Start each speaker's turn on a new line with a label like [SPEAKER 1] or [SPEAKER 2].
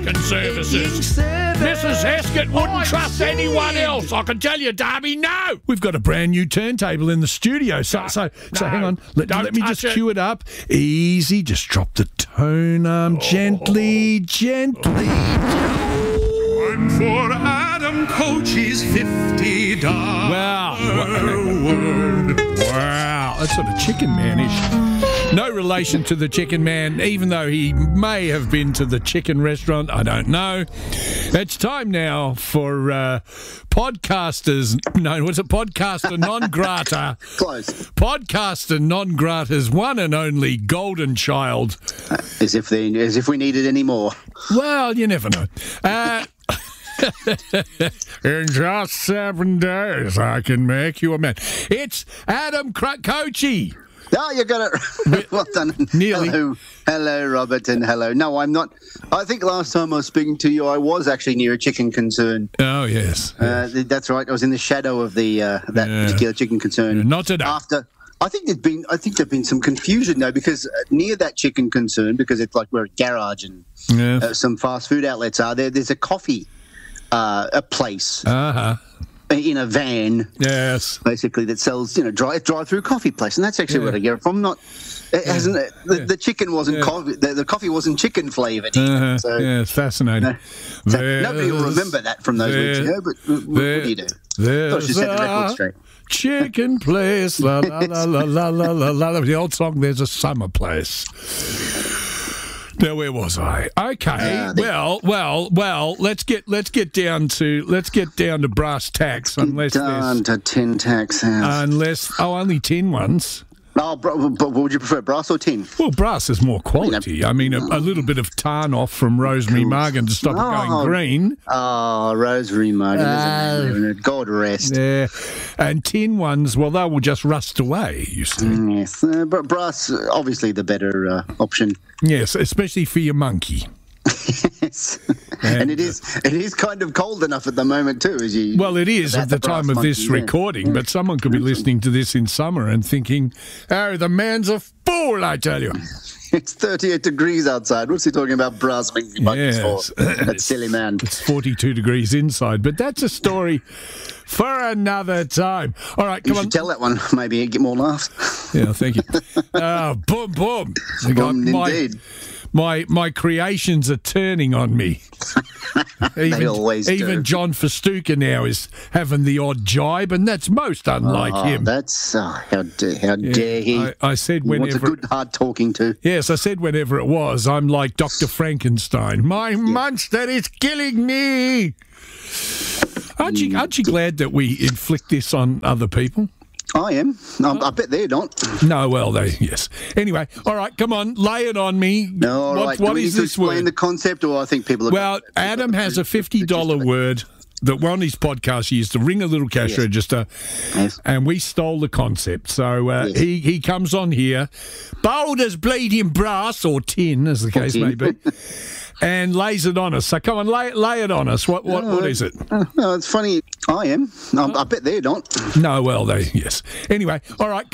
[SPEAKER 1] fucking services. Mrs. Heskett wouldn't trust anyone else. I can tell you, Darby, no. We've got a brand new turntable in the studio. So hang on. Let me just cue it up. Easy. Just drop the tone arm gently.
[SPEAKER 2] Time for Adam Coach's $50 word.
[SPEAKER 1] Wow, that's sort of Chicken Man-ish. No relation to the Chicken Man, even though he may have been to the chicken restaurant. I don't know. It's time now for podcasters. No, what's it? Podcaster non grata.
[SPEAKER 3] Close.
[SPEAKER 1] Podcaster non grata's one and only golden child.
[SPEAKER 3] As if we needed any more.
[SPEAKER 1] Well, you never know. In just 7 days, I can make you a man. It's Adam Coachy.
[SPEAKER 3] Oh, you got it. Well done.
[SPEAKER 1] Nearly.
[SPEAKER 3] Hello, Robert, and hello. No, I'm not. I think last time I was speaking to you, I was actually near a chicken concern.
[SPEAKER 1] Oh, yes.
[SPEAKER 3] That's right. I was in the shadow of that particular chicken concern.
[SPEAKER 1] Not today.
[SPEAKER 3] I think there's been some confusion though, because near that chicken concern, because it's like where a garage and some fast food outlets are. There's a coffee, a place. In a van,
[SPEAKER 1] yes,
[SPEAKER 3] basically that sells drive-through coffee place, and that's actually where I get it from. The chicken wasn't coffee. The coffee wasn't chicken flavored. So
[SPEAKER 1] it's fascinating.
[SPEAKER 3] Nobody will remember that from those weeks ago. But what do you do? I should set the record straight.
[SPEAKER 1] Chicken place, la la la la la la la la. The old song, "There's a Summer Place." Now, where was I? Okay. Well. Let's get down to brass tacks.
[SPEAKER 3] Unless down to tin tacks house.
[SPEAKER 1] Only tin ones.
[SPEAKER 3] Oh, but would you prefer brass or tin?
[SPEAKER 1] Well, brass is more quality. I mean, a little bit of tarn off from Rosemary Margan to stop it going green.
[SPEAKER 3] Oh, Rosemary Margan. God rest.
[SPEAKER 1] Yeah. And tin ones, well, they will just rust away, you see.
[SPEAKER 3] Yes. But brass, obviously the better option.
[SPEAKER 1] Yes, especially for your monkey.
[SPEAKER 3] Yes. And it is kind of cold enough at the moment too, as you.
[SPEAKER 1] Well, it is at the time of this recording, but someone could be listening to this in summer and thinking, "Oh, the man's a fool!" I tell you.
[SPEAKER 3] It's 38 degrees outside. What's he talking about brass monkey monkeys for? That silly man.
[SPEAKER 1] It's 42 degrees inside, but that's a story for another time. All right, come on.
[SPEAKER 3] You should tell that one. Maybe get more laughs.
[SPEAKER 1] Yeah, thank you. Boom, boom.
[SPEAKER 3] Indeed.
[SPEAKER 1] My creations are turning on me.
[SPEAKER 3] They always do.
[SPEAKER 1] Even John Festuca now is having the odd jibe, and that's most unlike him.
[SPEAKER 3] That's how dare he?
[SPEAKER 1] I said whenever.
[SPEAKER 3] What's a good hard talking to?
[SPEAKER 1] Yes, I said whenever it was. I'm like Dr. Frankenstein. My monster is killing me. Aren't you glad that we inflict this on other people?
[SPEAKER 3] I am. I bet they're not.
[SPEAKER 1] No, well, yes. Anyway, all right, come on, lay it on me.
[SPEAKER 3] No, all right.
[SPEAKER 1] What is this word?
[SPEAKER 3] Explain the concept, or I think people.
[SPEAKER 1] Well, Adam has a $50 word that on his podcast he used to ring a little cash register, and we stole the concept. So he comes on here, bold as bleeding brass or tin, as the case may be. And lays it on us. So come on, lay it on us. What is it?
[SPEAKER 3] No, it's funny. I am. I bet they're not.
[SPEAKER 1] No, well, yes. Anyway, all right.